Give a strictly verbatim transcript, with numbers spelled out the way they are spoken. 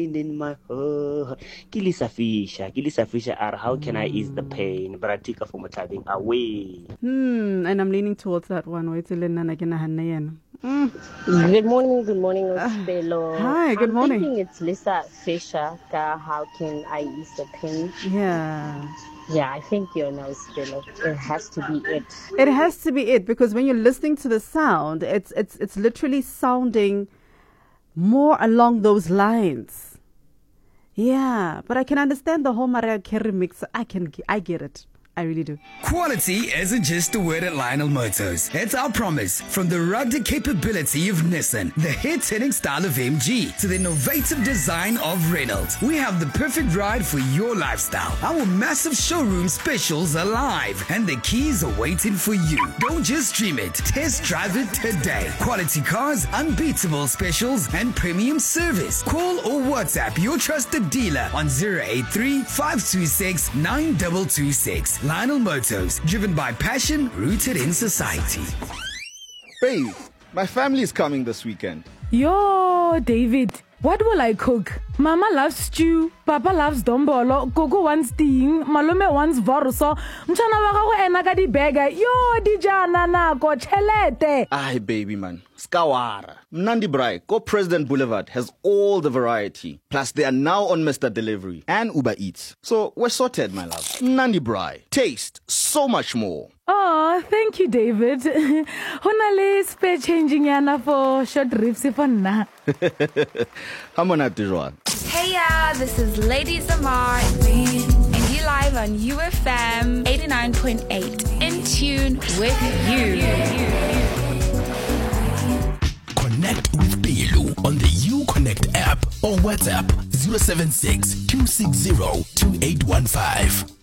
in my heart. Kilisa Fisher, Kilisa Fisher, are how can I ease the pain? Bratika for Motabing away. Hmm, and I'm leaning towards that one. Wait till mm. Good morning, good morning, Ospelo. Uh, hi, good I'm morning. thinking it's Lisa Fisher. How can I ease the pain? Yeah. Yeah, I think you're now Ospelo. It has to be it. It has to be it because when you're listening to the sound, it's it's it's literally sounding more along those lines. Yeah, but I can understand the whole Mariah Carey mix. I can, I get it. I really do. Quality isn't just a word at Lionel Motors. It's our promise. From the rugged capability of Nissan, the hit-hitting style of M G, to the innovative design of Reynolds, we have the perfect ride for your lifestyle. Our massive showroom specials are live, and the keys are waiting for you. Don't just stream it. Test drive it today. Quality cars, unbeatable specials, and premium service. Call or WhatsApp your trusted dealer on zero eight three, five two six, nine two two six. Lionel Motors, driven by passion, rooted in society. Babe, my family is coming this weekend. Yo, David, what will I cook? Mama loves stew, Papa loves dombolo, Gogo wants ting, Malume wants vorso, Mchana wakago ena di bega, yo dijana na go chelete. Aye, baby man. Skawara. Mnandi Brai, Go President Boulevard has all the variety. Plus, they are now on Mister Delivery and Uber Eats. So, we're sorted, my love. Mnandi Brai. Taste so much more. Oh, thank you, David. Honale spare changing yana for short riffs for na. Come on, Atijuan. Hey, y'all, this is Lady Zamar, and you live on U F M eighty-nine point eight. In tune with you. Connect with Belu on the U Connect app or WhatsApp zero seven six, two six zero, two eight one five.